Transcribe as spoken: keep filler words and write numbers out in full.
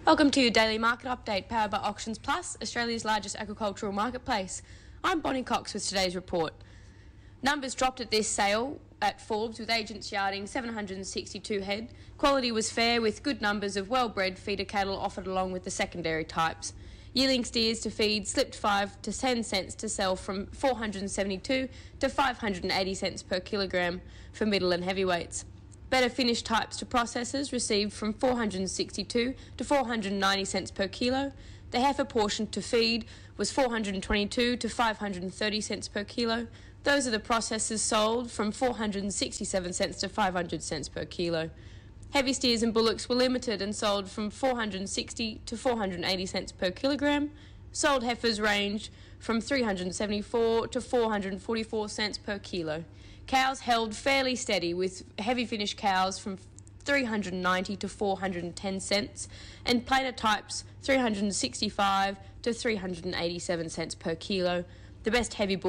Welcome to your daily market update powered by Auctions Plus, Australia's largest agricultural marketplace. I'm Bonnie Cox with today's report. Numbers dropped at this sale at Forbes with agents yarding seven hundred sixty-two head. Quality was fair with good numbers of well-bred feeder cattle offered along with the secondary types. Yearling steers to feed slipped five to ten cents to sell from four hundred seventy-two to five hundred eighty cents per kilogram for middle and heavyweights. Better finished types to processors received from four hundred sixty-two to four hundred ninety cents per kilo. The heifer portion to feed was four hundred twenty-two to five hundred thirty cents per kilo. Those are the processors sold from four hundred sixty-seven cents to five hundred cents per kilo. Heavy steers and bullocks were limited and sold from four hundred sixty to four hundred eighty cents per kilogram. Sold heifers range from three hundred seventy-four to four hundred forty-four cents per kilo. Cows held fairly steady with heavy finished cows from three hundred ninety to four hundred ten cents and plainer types three hundred sixty-five to three hundred eighty-seven cents per kilo. The best heavy bull